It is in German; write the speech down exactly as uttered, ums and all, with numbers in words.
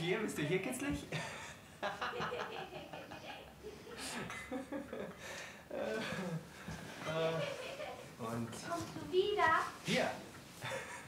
hier? Bist du hier kitzlig? Und Kommst du wieder? hier.